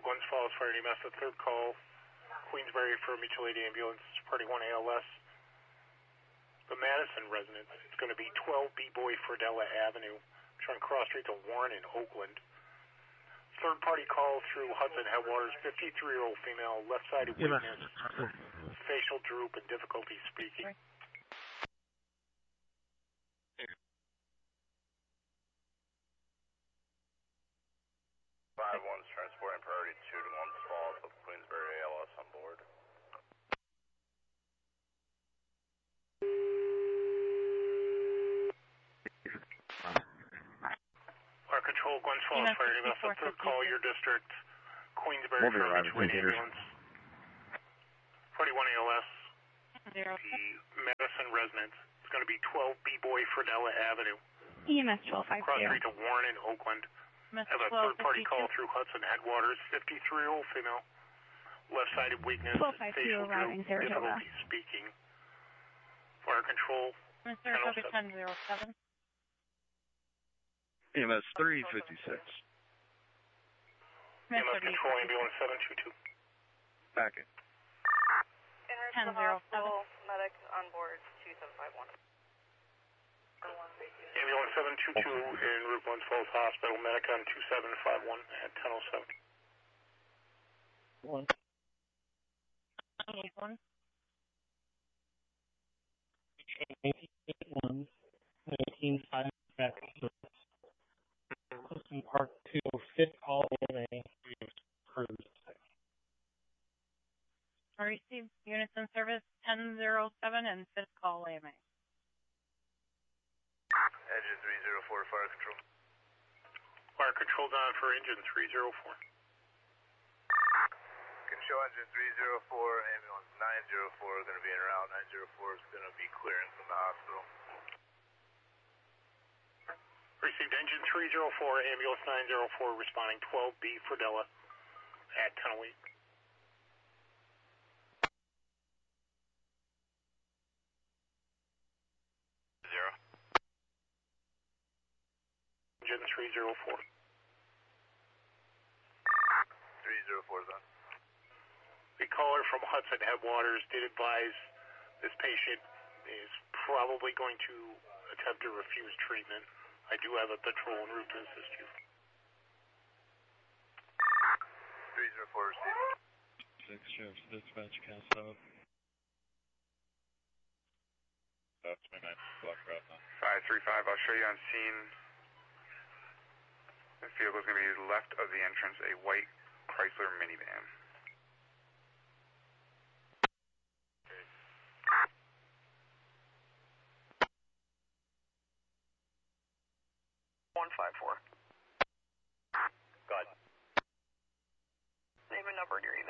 Glens Falls Fire and EMS, the third call. Queensbury for mutual aid ambulance, party 1 ALS. The Madison residence, it's going to be 12 B-Boy Fredella Avenue, trying cross street to Warren in Oakland. Third party call through Hudson Headwaters, 53-year-old female, left-sided weakness, facial droop and difficulty speaking. 5-1's transporting priority 2 to Glens Falls with Queensbury ALS on board. Fire Control, Glens Falls Fire and EMS, the third call, your district, Queensbury for mutual aid ambulance. Party 1 ALS, the Madison residence, it's going to be 12 B-Boy Fredella Avenue. EMS 1250. Cross street to Warren in Oakland. Have a third party call through Hudson Headwaters, 53-year-old female, left-sided weakness, facial droop, difficulty speaking. Fire Control, Mr. Focus 1007. EMS 356. EMS Control, ambulance 722. Back in. Enter the hospital, medic on board 2751. Ambulance 722 en route Glens Falls Hospital, medic on 2751 at 10:07. 1. 1. 1. 19.5 back. Closing Park 205 call in a cruise. I received units in service 1007 and 5th call AMA. Engine 304 to Fire Control. Fire Control down for engine 304. Control engine 304, ambulance 904 are going to be en route. 904 is going to be clearing from the hospital. Received engine 304, ambulance 904 responding 12B Fredella at 10:08. Engine 304. 304 is on. The caller from Hudson Headwaters did advise this patient is probably going to attempt to refuse treatment. I do have a patrol en route to assist you. 304 received. 6 sheriff's dispatch cast out. That's my 9 block route now. 535, I'll show you on scene. This vehicle is going to be left of the entrance, a white Chrysler minivan. Okay. 154. Got it. Name and number in your